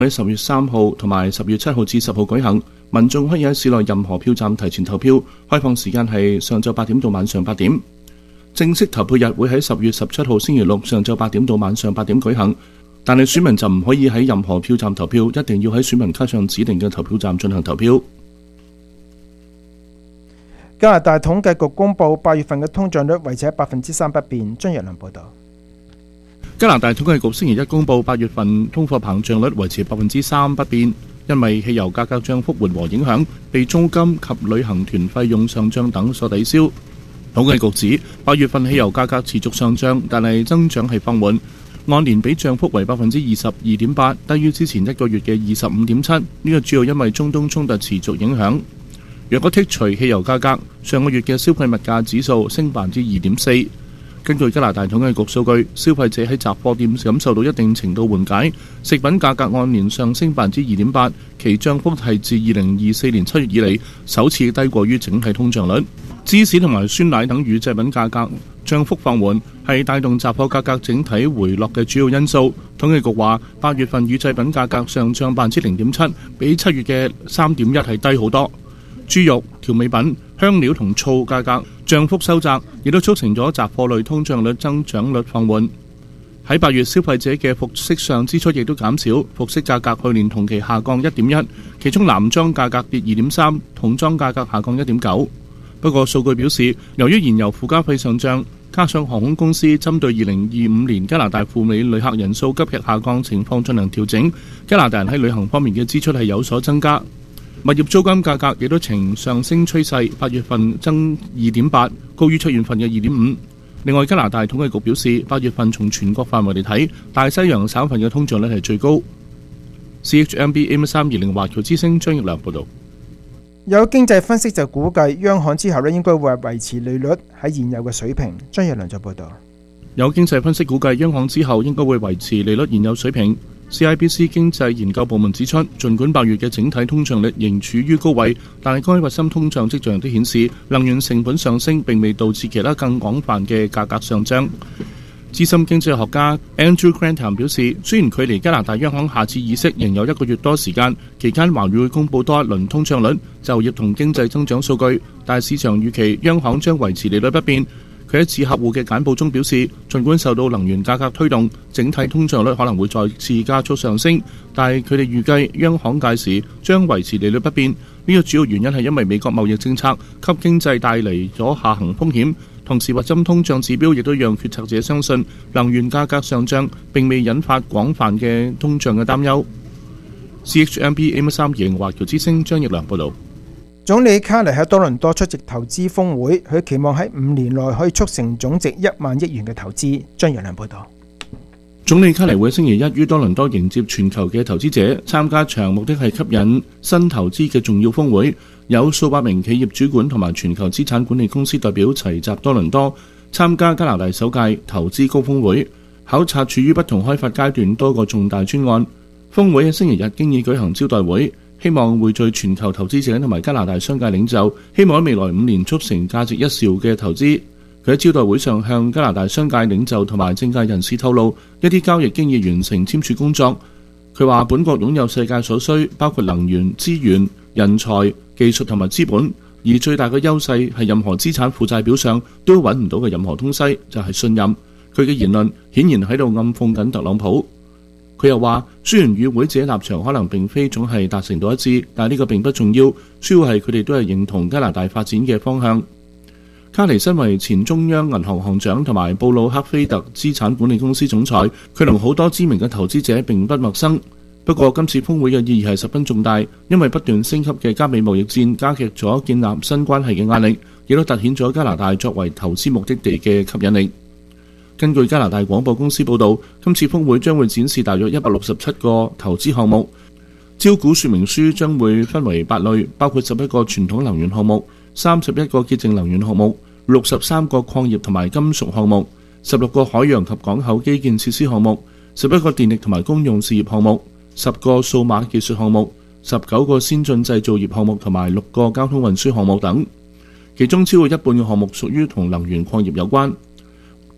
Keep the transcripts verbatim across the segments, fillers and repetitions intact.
喺十月三號同埋十月七號至十號舉行，民眾可以喺市內任何票站提前投票，開放時間係上晝八點到晚上八點。正式投票日會喺十月十七號星期六上晝八點到晚上八點舉行，但係選民就唔可以喺任何票站投票，一定要喺選民卡上指定嘅投票站進行投票。 加拿大統計局公布八月份嘅通脹率維持喺百分之三不變。張若良報道。 加拿大統計局星期一公布八月份通貨膨脹率維持百分之三不變，因為汽油價格漲幅緩和影響，被租金及旅行團費用上漲等所抵消。統計局指八月份汽油價格持續上漲，但係增長係放緩，按年比漲幅為百分之二十二點八，低於之前一個月嘅二十五點七。呢個主要因為中東衝突持續影響。若果剔除汽油價格，上個月嘅消費物價指數升百分之二點四。根據加拿大統計局數據，消費者喺雜貨店感受到一定程度緩解，食品價格按年上升百分之二點八，其漲幅係自二零二四年七月以嚟首次低過於整體通脹率。芝士同埋酸奶等乳製品價格漲幅放緩，係帶動雜貨價格整體回落嘅主要因素。統計局話，八月份乳製品價格上漲百分之零點七，比七月嘅三點一係低好多。豬肉、調味品、香料同醋價格漲幅收窄，亦都促成咗雜貨類通脹率增長率放緩。喺八月，消費者嘅服飾上支出亦都減少，服飾價格去年同期下降一點一，其中男裝價格跌二點三，童裝價格下降一點九。不過數據表示，由於燃油附加費上漲，加上航空公司針對二零二五年加拿大赴美旅客人數急劇下降情況進行調整，加拿大人喺旅行方面嘅支出係有所增加。物業租金價格亦都呈上升趨勢，八月份增二點八，高於七月份嘅二點五。另外，加拿大統計局表示，八月份從全國範圍嚟睇，大西洋省份嘅通脹率係最高。C H M B A M 三二零華僑之聲張奕良報導。 有經濟分析就估計，央行之後咧應該會維持利率喺現有嘅水平。張奕良就報導。 有經濟分析估計，央行之後應該會維持利率現有水平。C I B C 經濟研究部門指出，儘管八月嘅整體通脹率仍處於高位，但係該核心通脹跡象都顯示，能源成本上升並未導致其他更廣泛嘅價格上漲。資深經濟學家 Andrew Grantham 表示，雖然距離加拿大央行下次議息仍有一個月多時間，期間還會公佈多一輪通脹率、就業同經濟增長數據，但係市場預期央行將維持利率不變。佢喺致客戶嘅簡報中表示，儘管受到能源價格推動，整體通脹率可能會再次加速上升，但係佢哋預計央行屆時將維持利率不變。呢個主要原因係因為美國貿易政策給經濟帶嚟咗下行風險，同時核心通脹指標亦都讓決策者相信能源價格上漲並未引發廣泛嘅通脹嘅擔憂。C H M B A M 三二零華僑之聲張奕良報導。 總理卡尼喺多倫多出席投資峰會，佢期望喺五年內可以促成總值一萬億元嘅投資。張陽良報道。 總理卡尼會星期一於多倫多迎接全球嘅投資者參加場，目的係吸引新投資嘅重要峰會，有數百名企業主管同埋全球資產管理公司代表齊集多倫多參加加拿大首屆投資高峰會，考察處於不同開發階段多個重大專案。峰會喺星期日經已舉行招待會，希望匯聚全球投資者同埋加拿大商界領袖，希望喺未來五年促成價值一兆嘅投資。佢喺招待會上向加拿大商界領袖同埋政界人士透露，一啲交易經已完成簽署工作。佢話本國擁有世界所需，包括能源、資源、人才、技術同埋資本，而最大嘅優勢係任何資產負債表上都揾唔到嘅任何東西，就係信任。佢嘅言論顯然喺度暗諷緊特朗普。佢又話，雖然與會者立場可能並非總係達成到一致，但呢個並不重要，主要係佢哋都係認同加拿大發展嘅方向。卡尼身為前中央銀行行長同埋布魯克菲特資產管理公司總裁，佢同好多知名嘅投資者並不陌生。不過今次峰會嘅意義係十分重大，因為不斷升級嘅加美貿易戰加劇咗建立新關係嘅壓力，亦都凸顯咗加拿大作為投資目的地嘅吸引力。根據加拿大廣播公司報導，今次峰會將會展示大約一百六十七個投資項目，招股說明書將會分為八類，包括十一個傳統能源項目、三十一個潔淨能源項目、六十三個礦業同埋金屬項目、十六個海洋及港口基建設施項目、十一個電力同埋公用事業項目、十個數碼技術項目、十九個先進製造業項目同埋六個交通運輸項目等。其中超過一半嘅項目屬於同能源礦業有關。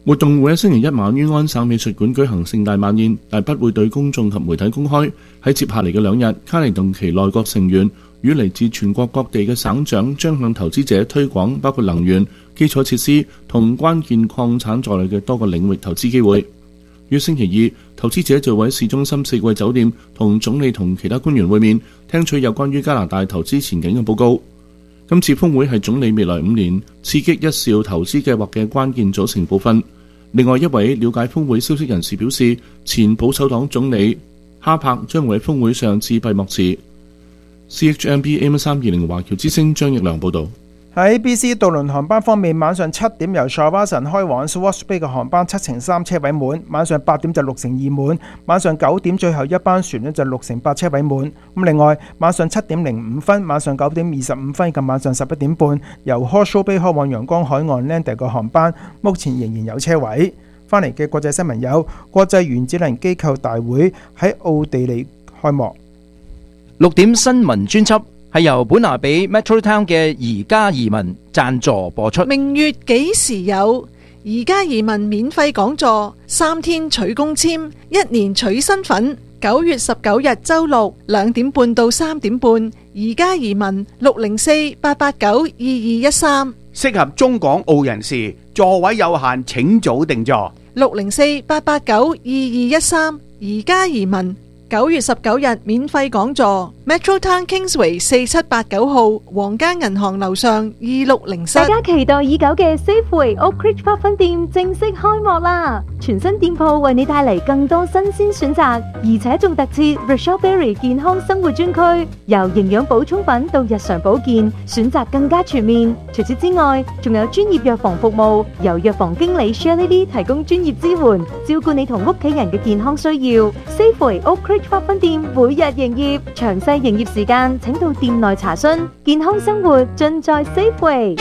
活動會喺星期一晚於安省美術館舉行盛大晚宴，但不會對公眾及媒體公開。喺接下嚟嘅兩日，卡尼同其內閣成員與嚟自全國各地嘅省長將向投資者推廣包括能源、基礎設施同關鍵礦產在內嘅多個領域投資機會。於星期二，投資者就會喺市中心四季酒店同總理同其他官員會面，聽取有關於加拿大投資前景嘅報告。今次峰會係總理未來五年刺激一兆投資計劃嘅關鍵組成部分。另外一位了解峰會消息人士表示，前保守黨總理哈柏將會喺峰會上致閉幕詞。C H M B A 三二零華僑之聲張奕良報導。 喺 B C 渡輪航班方面，晚上七點由 Shawinigan 開往 Swash Bay 嘅航班七成三車位滿，晚上八點就六成二滿，晚上九點最後一班船呢就六成八車位滿。咁另外晚上七點零五分、晚上九點二十五分及晚上十一點半由 Horseshoe Bay 開往陽光海岸 Lander 嘅航班，目前仍然有車位。翻嚟嘅國際新聞有：國際原子能機構大會喺奧地利開幕。 六點新聞專輯係由本拿比 Metro Town 嘅宜家移民贊助播出。 明月幾時有？宜家移民免費講座，三天取公簽，一年取身份。九月十九日周六兩點半到三點半，宜家移民六零四八八九二二一三。 適合中港澳人士，座位有限，請早訂座。 六零四八八九二二一三，宜家移民。九月十九日免費講座 ，Metro Town Kingsway 四七八九號皇家銀行樓上二六零室。 大家期待已久嘅 Safeway Oak Ridge Park 分店正式開幕啦！全新店鋪為你帶嚟更多新鮮選擇，而且仲特設 Rochelle Berry 健康生活專區，由營養補充品到日常保健，選擇更加全面。除此之外，仲有專業藥房服務，由藥房經理 Shirley Lee 提供專業支援，照顧你同屋企人嘅健康需要。Safeway Oak Ridge Park 分店每日營業，詳細營業時間請到店內查詢。健康生活盡在 Safeway。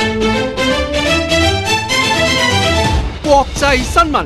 國際新聞。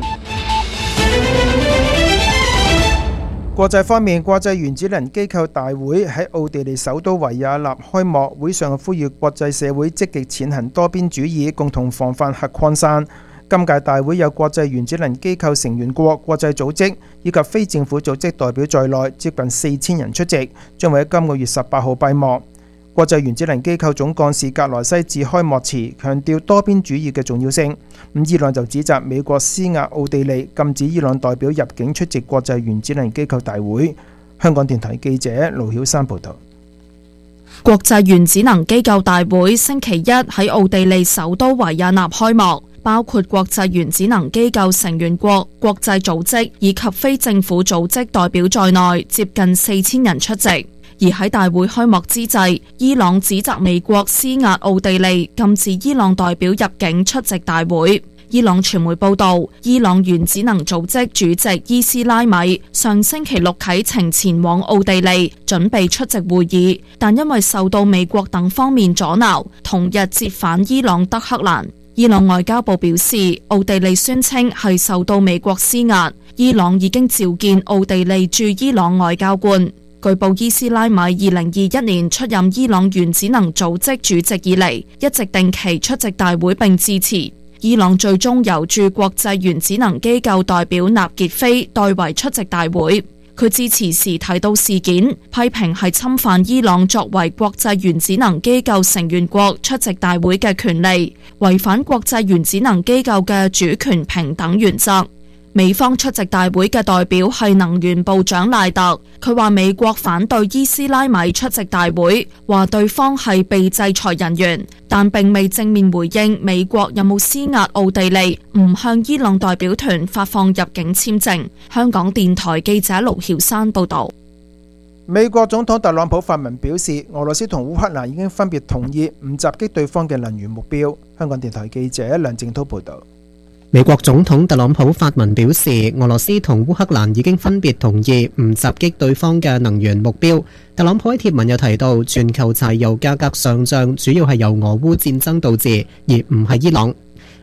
國際方面，國際原子能機構大會喺奧地利首都維也納開幕，會上呼籲國際社會積極踐行多邊主義，共同防範核擴散。今屆大會有國際原子能機構成員國、國際組織以及非政府組織代表在內，接近四千人出席，將會喺今個月十八號閉幕。國際原子能機構總幹事格萊西致開幕詞，強調多邊主義嘅重要性。咁伊朗就指責美國施壓奧地利，禁止伊朗代表入境出席國際原子能機構大會。香港電台記者盧曉山報道。 國際原子能機構大會星期一喺奧地利首都維也納開幕，包括國際原子能機構成員國、國際組織以及非政府組織代表在內，接近四千人出席。而喺大會開幕之際，伊朗指責美國施壓奧地利，禁止伊朗代表入境出席大會。伊朗傳媒報道，伊朗原子能組織主席伊斯拉米上星期六啟程前往奧地利，準備出席會議，但因為受到美國等方面阻撓，同日折返伊朗德黑蘭。伊朗外交部表示，奧地利宣稱係受到美國施壓，伊朗已經召見奧地利駐伊朗外交官。據報伊斯拉米二零二一年出任伊朗原子能組織主席以嚟，一直定期出席大會並致辭。伊朗最終由駐國際原子能機構代表納傑菲代為出席大會。佢致辭時提到事件，批評係侵犯伊朗作為國際原子能機構成員國出席大會嘅權利，違反國際原子能機構嘅主權平等原則。美方出席大會嘅代表係能源部長賴特，佢話美國反對伊斯拉米出席大會，話對方係被制裁人員，但並未正面回應美國有冇施壓奧地利唔向伊朗代表團發放入境簽證。香港電台記者盧曉山報道。 美國總統特朗普發文表示，俄羅斯同烏克蘭已經分別同意唔襲擊對方嘅能源目標。香港電台記者梁正濤報道。 美國總統特朗普發文表示，俄羅斯同烏克蘭已經分別同意唔襲擊對方嘅能源目標。特朗普喺貼文又提到，全球柴油價格上漲主要係由俄烏戰爭導致，而唔係伊朗。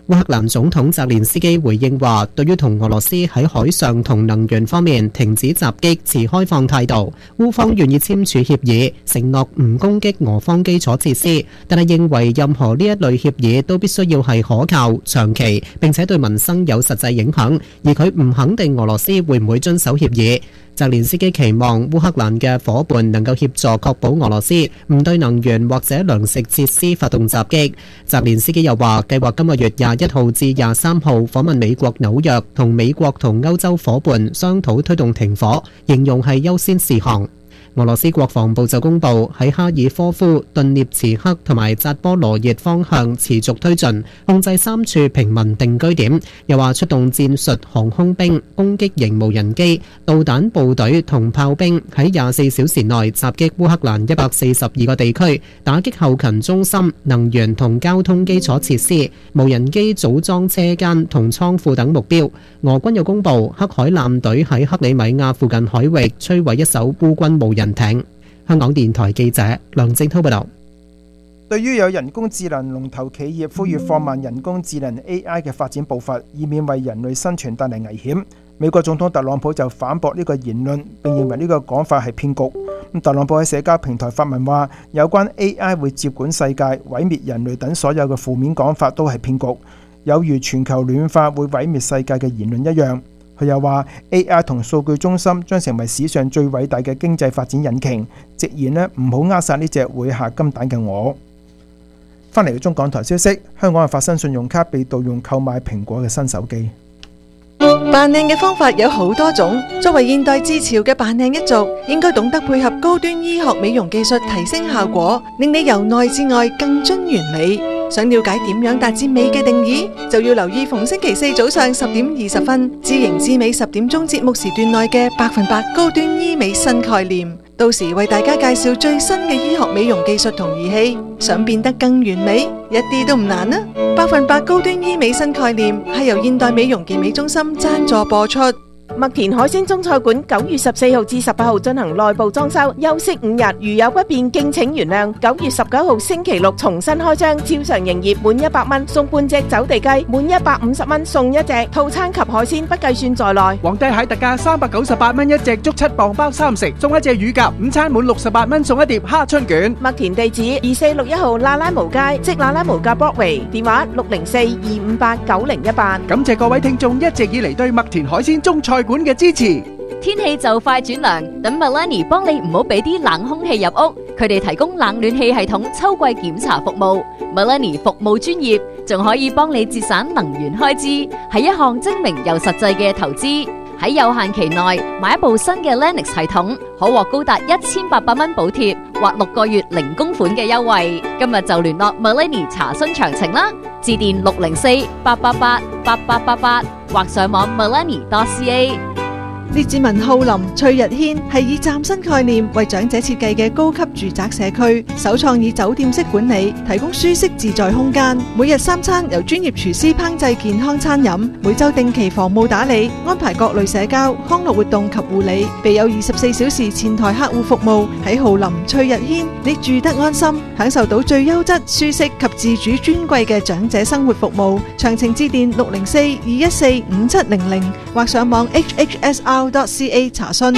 烏克蘭總統澤連斯基回應話，對於同俄羅斯喺海上同能源方面停止襲擊持開放態度，烏方願意簽署協議，承諾唔攻擊俄方基礎設施，但係認為任何呢一類協議都必須要係可靠、長期，並且對民生有實際影響，而佢唔肯定俄羅斯會唔會遵守協議。澤連斯基期望烏克蘭嘅夥伴能夠協助確保俄羅斯唔對能源或者糧食設施發動襲擊。澤連斯基又話，計劃今個月廿一號至廿三號訪問美國紐約，同美國同歐洲夥伴商討推動停火，形容係優先事項。俄羅斯國防部就公布喺哈爾科夫、頓涅茨克同埋扎波羅熱方向持續推進，控制三處平民定居點。又話出動戰術航空兵、攻擊型無人機、導彈部隊同炮兵喺廿四小時內襲擊烏克蘭一百四十二個地區，打擊後勤中心、能源同交通基礎設施、無人機組裝車間同倉庫等目標。俄軍又公布黑海艦隊喺克里米亞附近海域摧毀一艘烏軍無人艇。香港電台記者梁正滔報道。 對於有人工智能龍頭企業呼籲放慢人工智能 A I 嘅發展步伐，以免為人類生存帶嚟危險，美國總統特朗普就反駁呢個言論，並認為呢個講法係騙局。咁特朗普喺社交平台發文話，有關 A I 會接管世界、毀滅人類等所有嘅負面講法都係騙局，有如全球暖化會毀滅世界嘅言論一樣。佢又話 A I 同數據中心將成為史上最偉大嘅經濟發展引擎，直言呢唔好扼殺呢隻會下金蛋嘅鵝。翻嚟到中港台消息，香港係發生信用卡被盜用購買蘋果嘅新手機。 扮靚嘅方法有好多種，作為現代至潮嘅扮靚一族，應該懂得配合高端醫學美容技術提升效果，令你由內至外更臻完美。想了解點樣達至美嘅定義，就要留意逢星期四早上十點二十分，知型知美十點鐘節目時段內嘅百分百高端醫美新概念。到時為大家介紹最新嘅醫學美容技術同儀器，想變得更完美，一啲都唔難啊！百分百高端醫美新概念係由現代美容健美中心贊助播出。 麥田海鮮中菜館九月十四號至十八號進行內部裝修，休息五日，如有不便敬請原諒。九月十九號星期六重新開張，照常營業，滿一百蚊送半隻走地雞，滿一百五十蚊送一隻，套餐及海鮮不計算在內。 皇帝蟹特價三百九十八蚊一隻，足七磅包三食，送一隻乳鴿。午餐滿六十八蚊送一碟蝦春卷。 麥田地址二四六一號啦啦無街，即啦啦無價 Broadway， 電話六零四二五八九零一八。 感謝各位聽眾一直以嚟對麥田海鮮中菜館嘅支持。 天氣就快轉涼，等 Melanie 幫你唔好俾啲冷空氣入屋。佢哋提供冷暖氣系統秋季檢查服務。Melanie 服務專業，仲可以幫你節省能源開支，係一項精明又實際嘅投資。喺有限期內買一部新嘅 Lennox 系統，可獲高達一千八百蚊補貼或六個月零供款嘅優惠。今日就聯絡 Melanie 查詢詳情啦，致電六零四八八八八八八八或上網 melanie dot c a。 列治文浩林翠日軒係以嶄新概念為長者設計嘅高級住宅社區，首創以酒店式管理，提供舒適自在空間。每日三餐由專業廚師烹製健康餐飲，每週定期房務打理，安排各類社交、康樂活動及護理，備有二十四小時前台客戶服務。喺浩林翠日軒，你住得安心，享受到最優質、舒適及自主尊貴嘅長者生活服務。詳情致電六零四二一四五七零零或上網 h h s r dot c a 查詢。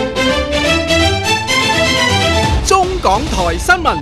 中港台新聞。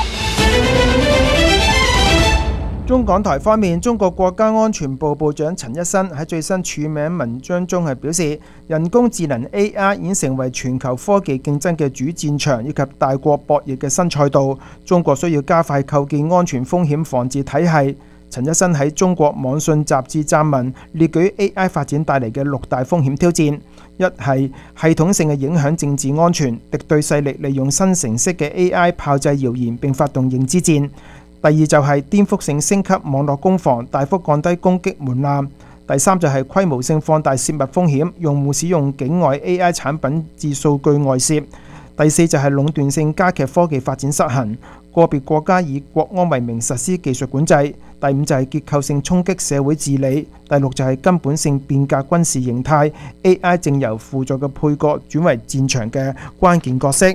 中港台方面，中國國家安全部部長陳一新喺最新署名文章中係表示，人工智能 A I 已經成為全球科技競爭嘅主戰場以及大國博弈嘅新賽道。中國需要加快構建安全風險防治體系。陳一新喺中國網信雜誌撰文，列舉 A I 發展帶嚟嘅六大風險挑戰。一係系統性嘅影響政治安全，敵對勢力利用新形式嘅 A I 炮製謠言並發動認知戰。第二就係顛覆性升級網絡攻防，大幅降低攻擊門檻。第三就係規模性放大泄密風險，用戶使用境外 A I 產品致數據外泄。第四就係壟斷性加劇科技發展失衡，個別國家以國安為名實施技術管制。第五就係結構性衝擊社會治理。第六就係根本性變革軍事形態， A I 正由輔助嘅配角轉為戰場嘅關鍵角色。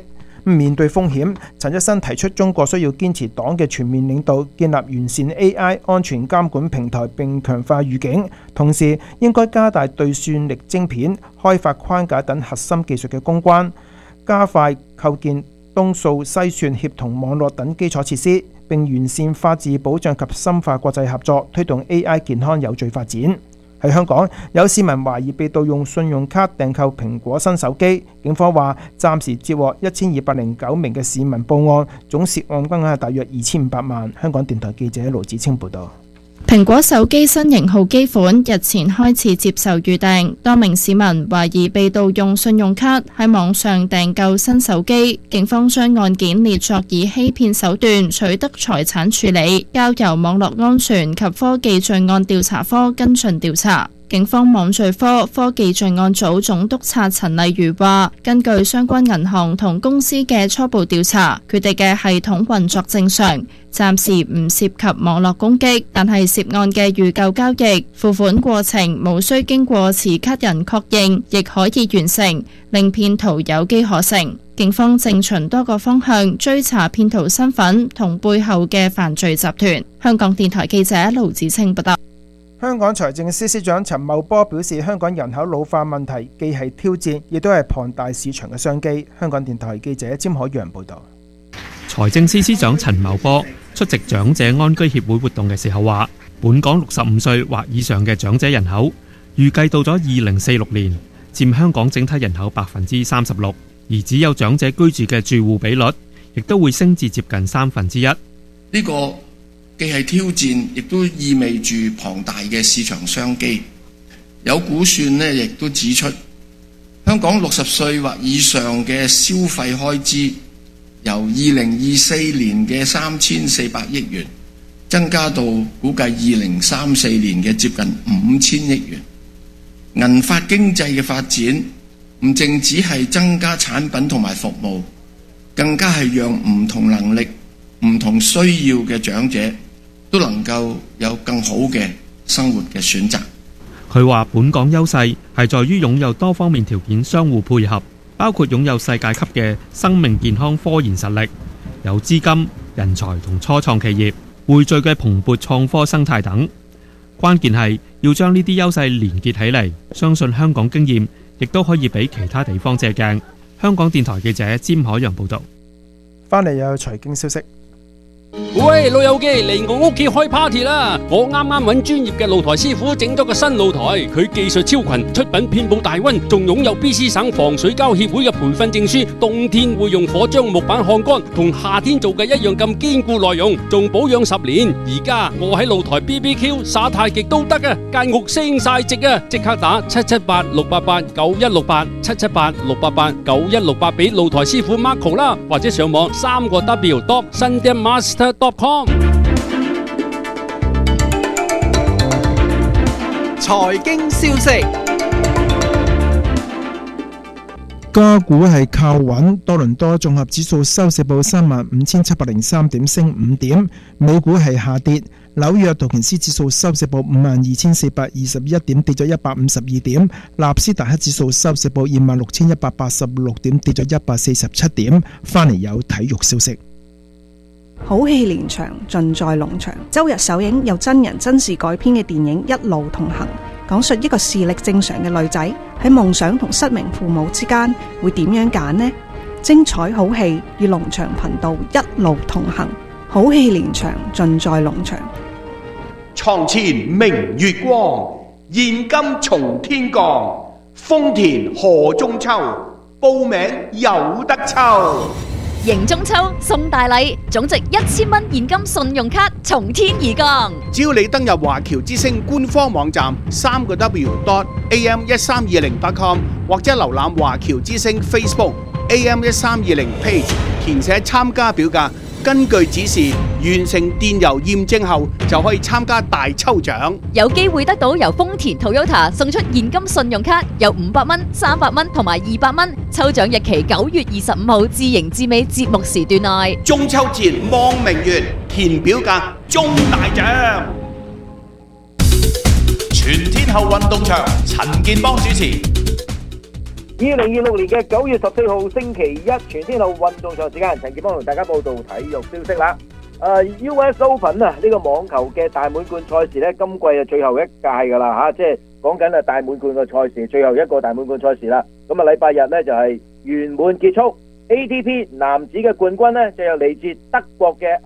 面對風險，陳一新提出中國需要堅持黨嘅全面領導，建立完善 A I 安全監管平台並強化預警，同時應該加大對算力晶片、開發框架等核心技術嘅攻關，加快構建東數西算協同網絡等基礎設施，並完善法治保障及深化國際合作，推動 A I 健康有序發展。喺香港，有市民懷疑被盜用信用卡訂購蘋果新手機，警方話暫時接獲一千二百零九名嘅市民報案，總涉案金額係大約二千五百萬。香港電台記者盧子清報導。 蘋果手機新型號機款日前開始接受預訂，多名市民懷疑被盜用信用卡喺網上訂購新手機，警方將案件列作以欺騙手段取得財產處理，交由網絡安全及科技罪案調查科跟進調查。警方網罪科科技罪案組總督察陳麗如話，根據相關銀行同公司嘅初步調查，佢哋嘅系統運作正常，暫時唔涉及網絡攻擊，但係涉案嘅預購交易、付款過程無需經過持卡人確認，亦可以完成，令騙徒有機可乘。警方正循多個方向追查騙徒身份同背後嘅犯罪集團。香港電台記者盧子清報道。 香港財政司司長陳茂波表示，香港人口老化問題既係挑戰，亦都係龐大市場嘅商機。香港電台記者詹海洋報導。 財政司司長陳茂波出席長者安居協會活動嘅時候話，本港六十五歲或以上嘅長者人口預計到咗二零四六年佔香港整體人口百分之三十六，而只有長者居住嘅住戶比率亦都會升至接近三分之一。 呢個既係挑戰，亦都意味住龐大嘅市場商機。有估算呢，亦都指出，香港六十歲或以上嘅消費開支由二零二四年嘅三千四百億元增加到估計二零三四年嘅接近五千億元。銀髮經濟嘅發展唔淨只係增加產品同埋服務，更加係讓唔同能力、唔同需要嘅長者都能夠有更好嘅生活嘅選擇。 佢話本港優勢係在於擁有多方面條件相互配合，包括擁有世界級嘅生命健康科研實力，有資金、人才同初創企業匯聚嘅蓬勃創科生態等。關鍵係要將呢啲優勢連結起嚟，相信香港經驗亦都可以俾其他地方借鏡。香港電台記者詹海洋報導。 翻嚟有財經消息。 喂，老友記，嚟我屋企開 party 啦！我啱啱揾專業嘅露台師傅整咗個新露台，佢技術超群，出品遍佈大溫，仲擁有 B C 省防水膠協會嘅培訓證書。冬天會用火將木板烘乾，同夏天做嘅一樣咁堅固耐用，仲保養十年。而家我喺露台 B B Q 耍太極都得啊！間屋升晒值啊！即刻打七七八六八八九一六八七七八六八八九一六八俾露台師傅 Marco 啦，或者上網三個 W dot sundanmaster dot com。 財經消息， 個股係靠穩，多倫多綜合指數收市報三萬五千七百零三點，升五點；美股係下跌，紐約道瓊斯指數收市報五萬二千四百二十一點，跌咗一百五十二點；納斯達克指數收市報二萬六千一百八十六點，跌咗一百四十七點。翻嚟有體育消息。 好戲連場，盡在龍場。周日首映由真人真事改編嘅電影《一路同行》，講述一個視力正常嘅女仔喺夢想同失明父母之間會點樣揀呢？精彩好戲與龍場頻道一路同行，好戲連場，盡在龍場。 床前明月光，現金從天降，豐田賀中秋，報名有得抽。 迎中秋送大禮，總值一千蚊現金信用卡從天而降。 只要你登入華僑之星官方網站三個 W dot A M 一三二零 dot com 或者瀏覽華僑之星 Facebook A M 一三二零 page， 填寫參加表格，根據指示完成電郵驗證後，就可以參加大抽獎， 有機會得到由豐田 Toyota 送出現金信用卡，有五百蚊、三百蚊同埋二百蚊。抽獎日期九月二十五號至迎至尾節目時段內。 中秋節望明月，填表格中大獎。 全天候運動場，陳健邦主持。 二零二六年嘅九月十四號星期一全天候運動場時間，陳健邦同大家報道體育消息啦。誒 U S Open 啊，呢個網球嘅大滿貫賽事呢，今季係最後一屆噶啦嚇，即係講緊啊大滿貫嘅賽事，最後一個大滿貫賽事啦。咁啊禮拜日呢就係圓滿結束。A T P 男子嘅冠軍呢，就由嚟自德國嘅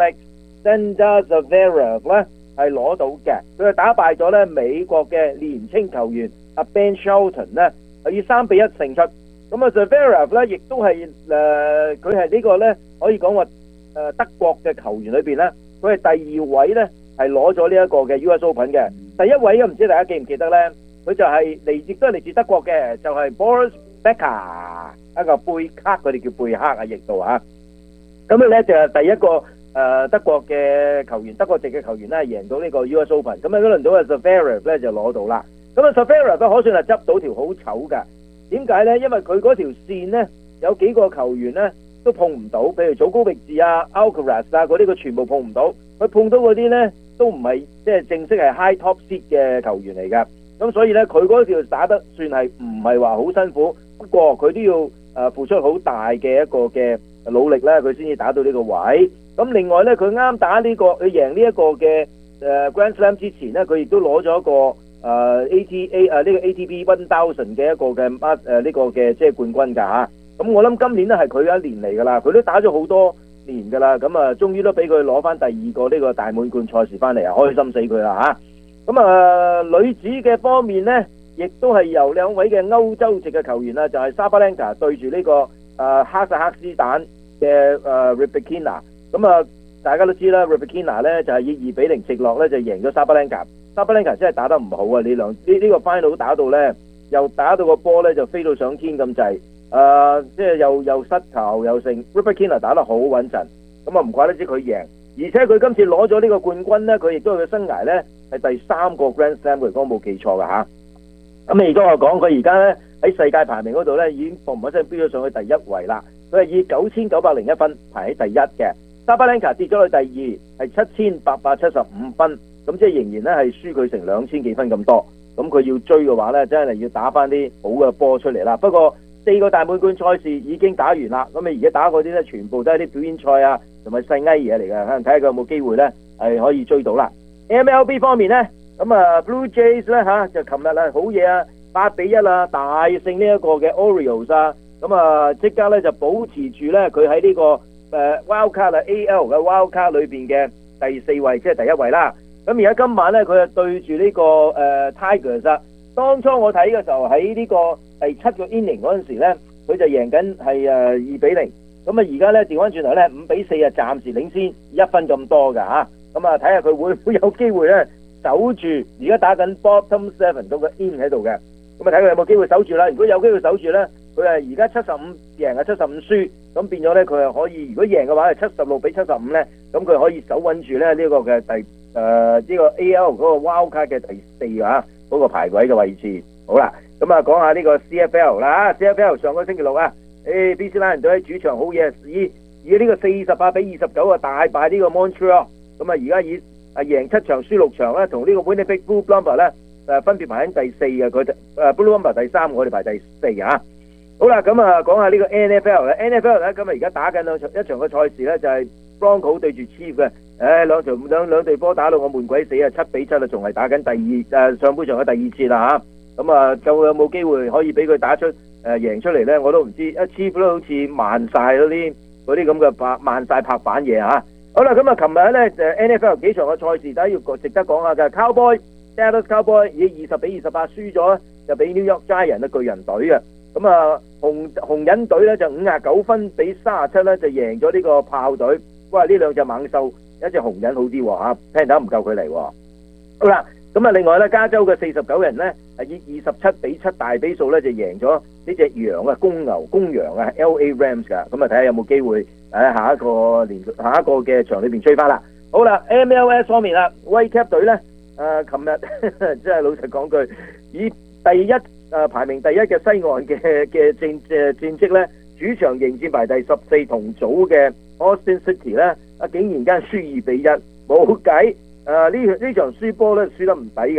Alexander Zverev 呢係攞到嘅，佢係打敗咗呢美國嘅年青球員阿 Ben Shelton 呢，係以三比一勝出。咁啊 Zverev 呢亦都係誒佢係呢個呢可以講話。誒德國嘅球員裏邊咧，佢係第二位咧，係攞咗呢一個嘅 U S Open 嘅。第一位唔知大家記唔記得咧？佢就係嚟自都係嚟自德國嘅，就係 Boris Becker 一個貝克，佢哋叫貝克啊，譯到啊。咁咧就係第一個誒德國嘅球員，德國籍嘅球員咧，贏到呢個 U S Open。咁啊，嗰輪到啊 Zverev 咧就攞到啦。咁啊 Zverev 都可算係執到條好醜㗎。點解咧？因為佢嗰條線咧有幾個球員咧。都碰唔到，譬如祖高域治啊、Alcaraz 啊嗰啲，佢全部碰唔到。佢碰到嗰啲呢，都唔係即係正式係 high top seed 嘅球員嚟㗎。咁所以呢，佢嗰條打得算係唔係話好辛苦。不過佢都要誒付出好大嘅一個嘅努力呢，佢先至打到呢個位。咁另外呢，佢啱打呢個，佢贏呢一個嘅誒 Grand Slam 之前呢，佢亦都攞咗一個誒 A T A 誒呢個 A T P one thousand嘅一個嘅誒呢個嘅即係冠軍㗎嚇。咁我諗今年咧係佢一年嚟噶啦，佢都打咗好多年噶啦，咁啊終於都俾佢攞翻第二個呢個大滿貫賽事翻嚟啊，開心死佢啦嚇！咁啊女子嘅方面呢，亦都係由兩位嘅歐洲籍嘅球員啦，就係沙巴蘭卡對住呢個誒哈薩克斯坦嘅誒 Rybakina。咁啊大家都知啦 ，Rybakina 咧就係以二比零直落咧就贏咗沙巴蘭卡。沙巴蘭卡真係打得唔好啊！呢兩呢呢個 final 打到咧，又打到個波咧就飛到上天咁滯。誒、呃，即係又又失球又勝 Rybakina 打得好穩陣，咁啊唔怪得知佢贏，而且佢今次攞咗呢個冠軍呢，佢亦都係佢生涯呢係第三個 Grand Slam，如果冇記錯㗎吓。咁你而家我講佢而家呢喺世界排名嗰度呢已經嘣一聲飆咗上去第一位啦，佢係以九千九百零一分排喺第一嘅，沙巴蘭卡跌咗去第二，係七千八百七十五分，咁即係仍然呢係輸佢成兩千幾分咁多，咁佢要追嘅話呢，真係要打翻啲好嘅波出嚟啦。不過四個大滿貫賽事已經打完啦，咁你而家打嗰啲咧，全部都係啲表演賽啊，同埋細埃嘢嚟嘅，可能睇下佢有冇機會咧，係可以追到啦。M L B 方面咧，咁啊 Blue Jays 咧嚇就琴日啊好嘢啊，八比一啊大勝呢一個嘅 Orioles 啊，咁啊即刻咧就保持住咧佢喺呢個誒 Wild Card 啊 A L 嘅 Wild Card 裏邊嘅第四位，即係第一位啦。咁而家今晚咧佢就對住呢個誒 Tigers 啊。當初我睇嘅時候喺呢個第七個 inning 嗰陣時咧，佢就贏緊係誒二比零。咁啊而家咧調翻轉頭咧五比四啊，暫時領先一分咁多㗎嚇。咁啊睇下佢會唔會有機會咧守住而家打緊 bottom seven 嗰個 in 喺度嘅。咁啊睇佢有冇機會守住啦。如果有機會守住咧，佢係而家七十五贏啊七十五輸，咁變咗咧佢係可以，如果贏嘅話係七十六比七十五咧，咁佢可以守穩住咧呢個嘅第誒呢、呃這個 A L 嗰個 Wild Card 嘅第四啊。嗰個排位嘅位置，好啦，咁啊講下呢個 C F L 啦 ，C F L 上個星期六啊，誒 B C 藍人隊喺主場好嘢，以以呢個四十八比二十九啊大敗呢個 Montreal，咁啊而家以啊贏七場輸六場啦，同呢個 Winnipeg Blue Bombers 咧誒分別排喺第四啊，佢誒 Blue Bombers 第三，我哋排第四啊。好啦，咁啊講下呢個 N F L 咧 ，N F L 咧咁啊而家打緊兩場一場嘅賽事咧就係 Bronco 對住 Chief 嘅。誒兩場兩兩隊波打到我悶鬼死啊！七比七啊，仲係打緊第二誒上半場嘅第二次啦嚇。咁啊，就有冇機會可以俾佢打出誒贏出嚟咧？我都唔知。一 Chief 都好似慢晒嗰啲嗰啲咁嘅拍慢晒拍板嘢嚇。好啦，咁啊，琴日咧就 N F L 幾場嘅賽事，大家要值得講下嘅。Cowboy Dallas Cowboy 以二十比二十八輸咗，就俾 New York Giants 嘅巨人隊嘅。咁啊，紅紅人隊咧就五十九分比三十七咧就贏咗呢個炮隊。哇！呢兩隻猛獸。一隻紅人好啲喎嚇，聽打唔夠佢嚟喎。好啦，咁啊另外咧，加州嘅四十九人咧係以二十七比七大比數咧就贏咗呢隻羊啊，公牛公羊啊 L A Rams 㗎。咁啊睇下有冇機會喺下一個年下一個嘅場裏邊追翻啦。好啦 ，M L S 方面啦 ，Whitecap 隊咧誒，琴日即係老實講句，以第一誒、呃、排名第一嘅西岸嘅嘅戰誒戰績咧，主場迎戰排第十四同組嘅 Austin City 咧。啊！竟然間輸二比一，冇計。誒呢呢場輸波咧輸得唔抵嘅，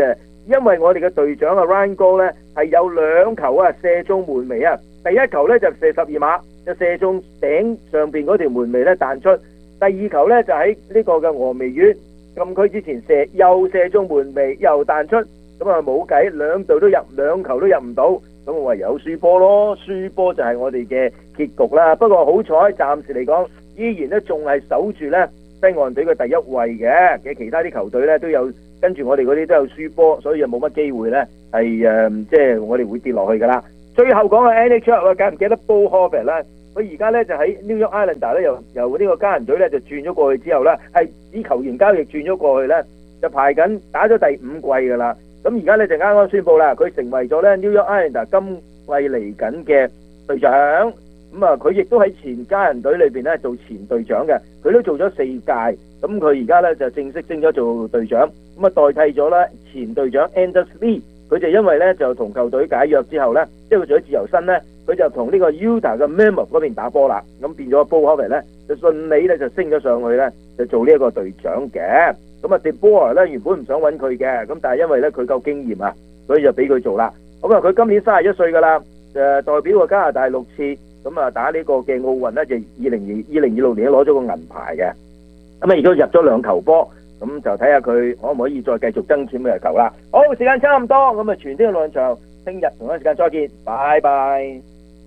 因為我哋嘅隊長啊 Ryan 哥咧係有兩球啊射中門楣啊，第一球咧就射十二碼，就射中頂上邊嗰條門楣咧彈出，第二球咧就喺呢個嘅峨眉縣禁區之前射，又射中門楣又彈出，咁啊冇計，兩隊都入兩球都入唔到，咁我唯有輸波咯，輸波就係我哋嘅結局啦。不過好彩，暫時嚟講依然咧仲係守住咧西岸隊嘅第一位嘅，嘅其他啲球隊咧都有跟住我哋嗰啲都有輸波，所以就冇乜機會咧係誒，即係我哋會跌落去噶啦。最後講嘅 N H L 啊，記唔記得 Bo Horvat 咧？佢而家咧就喺 New York Islander 咧，由由呢個家人隊咧就轉咗過去之後咧，係以球員交易轉咗過去咧，就排緊打咗第五季噶啦。咁而家咧就啱啱宣布啦，佢成為咗咧 New York Islander 今季嚟緊嘅隊長。咁啊，佢亦都喺前家人隊裏邊咧做前隊長嘅，佢都做咗四屆。咁佢而家咧就正式升咗做隊長，咁啊代替咗咧前隊長 Anders Lee。佢就因為咧就同球隊解約之後咧，即係佢做咗自由身咧，佢就同呢個 Utah 嘅 Mammoth 嗰邊打波啦。咁變咗 Bo Horvat 咧就順利咧就升咗上去咧，就做呢一個隊長嘅。咁啊 DeBoer 咧原本唔想揾佢嘅，咁但係因為咧佢夠經驗啊，所以就俾佢做啦。咁啊佢今年三十一歲噶啦，誒代表過加拿大六次，咁啊打呢個嘅奧運咧就二零二二零二六年攞咗個銀牌嘅。咁啊而家入咗兩球波。咁就睇下佢可唔可以再繼續爭取嘅球啦。好，時間差唔多，咁啊全天嘅論場，聽日同一時間再見，拜拜。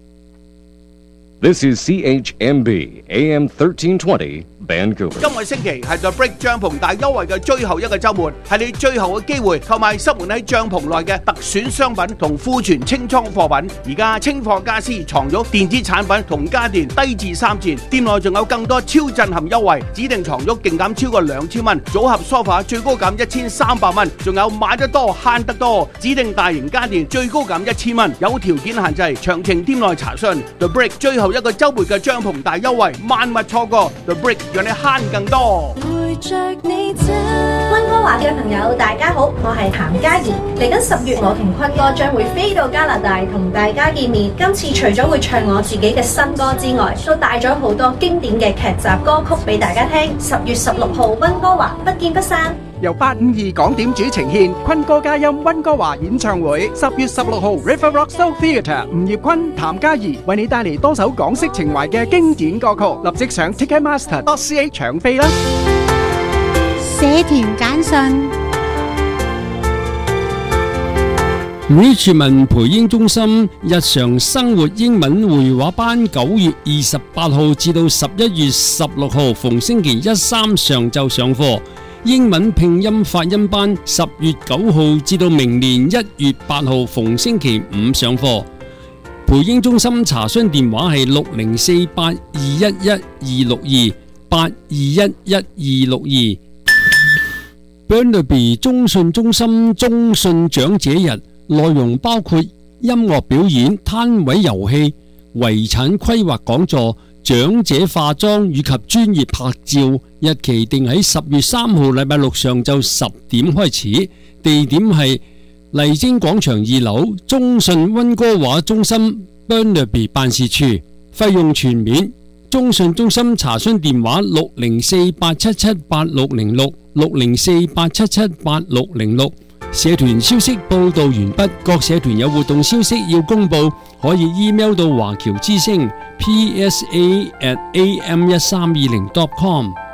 This is C H M B A M thirteen twenty Vancouver。 今個星期係 The Brick 帳篷大優惠嘅最後一個週末，係你最後嘅機會購買塞滿喺帳篷內嘅特選商品同庫存清倉貨品。而家清貨家私、床褥、電子產品同家電低至三折，店內仲有更多超震撼優惠，指定床褥勁減超過兩千蚊，組合 sofa 最高減一千三百蚊，仲有買得多慳得多，指定大型家電最高減一千蚊，有條件限制，詳情店內查詢。The Brick 最後一個週末嘅帳篷大優惠，萬勿錯過。The Brick 讓你慳更多。 溫哥華嘅朋友大家好，我係譚嘉怡。嚟緊十月，我同坤哥將會飛到加拿大同大家見面。今次除咗會唱我自己嘅新歌之外，都帶咗好多經典嘅劇集歌曲俾大家聽。十月十六號溫哥華不見不散。 由八五二港點主呈獻坤哥嘉音溫哥華演唱會，十月十六號 River Rock Soul Theatre， 吳業坤、譚嘉怡為你帶嚟多首港式情懷嘅經典歌曲，立即上 Ticketmaster dot C A 搶飛啦！ 社團簡訊 Richmond 培英中心日常生活英文會話班九月二十八號至到十一月十六號逢星期一三上晝上課，英文拼音發音班十月九號至到明年一月八號逢星期五上課。培英中心查詢電話係六零四八二一一二六二八二一一二六二。Burnaby 中信中心中信長者日內容包括音樂表演、攤位遊戲、遺產規劃講座、長者化妝以及專業拍照。日期定喺十月三號禮拜六上晝十點開始，地點係麗晶廣場二樓中信溫哥華中心 Burnaby 辦事處，費用全免。中信中心查詢電話六零四八七七八六零六六零四八七七八六零六。社團消息報道完畢，各社團有活動消息要公佈，可以 email 到華僑之聲 P S A at A M 一三二零 dot com。